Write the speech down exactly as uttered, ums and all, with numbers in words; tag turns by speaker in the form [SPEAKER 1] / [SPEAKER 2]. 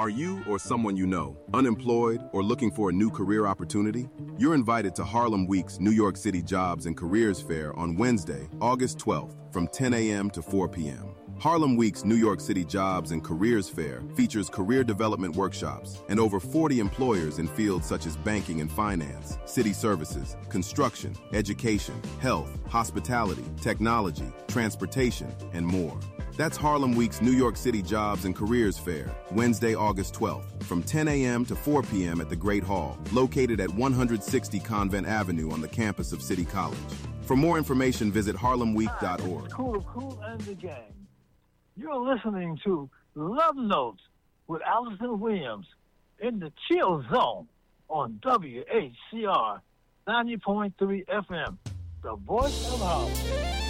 [SPEAKER 1] Are you or someone you know unemployed or looking for a new career opportunity? You're invited to Harlem Week's New York City Jobs and Careers Fair on Wednesday, August twelfth from ten a.m. to four p.m. Harlem Week's New York City Jobs and Careers Fair features career development workshops and over forty employers in fields such as banking and finance, city services, construction, education, health, hospitality, technology, transportation, and more. That's Harlem Week's New York City Jobs and Careers Fair, Wednesday, August twelfth, from ten a.m. to four p.m. at the Great Hall, located at one sixty Convent Avenue on the campus of City College. For more information, visit harlem week dot org.
[SPEAKER 2] Cool, Cool and the gang. You're listening to Love Notes with Allison Williams in the Chill Zone on W H C R ninety point three F M, the voice of Harlem.